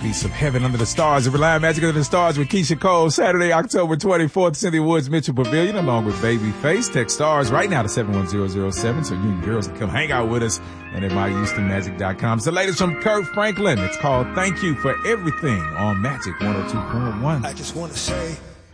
piece of Heaven Under the Stars, the Reliant Magic Under the Stars with Keisha Cole, Saturday, October 24th, Cynthia Woods, Mitchell Pavilion, along with Babyface. Text stars right now to 71007 so you and girls can come hang out with us and at myhoustonmagic.com. It's the latest from Kirk Franklin. It's called Thank You for Everything on Magic 102.1. I just want to say